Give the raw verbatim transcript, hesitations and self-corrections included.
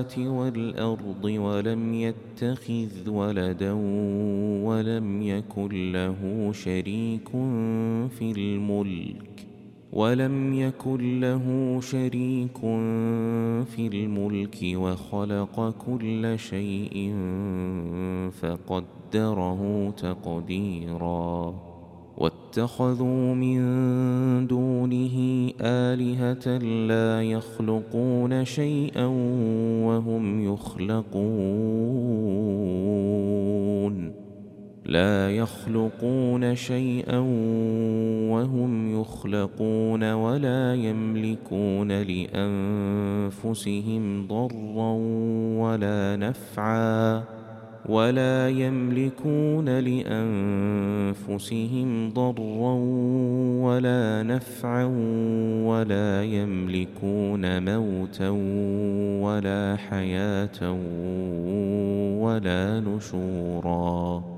السماوات والأرض ولم يتخذ ولدا ولم يكن له شريك في الملك ولم يكن له شريك في الملك وخلق كل شيء فقدره تقديرا واتخذوا من دونه آلهة لا يخلقون شيئا وهم يخلقون لا يخلقون شيئا وهم يخلقون ولا يملكون لأنفسهم ضرا ولا نفعا ولا يملكون لأنفسهم ضرا ولا نفعا ولا يملكون موتا ولا حياة ولا نشورا.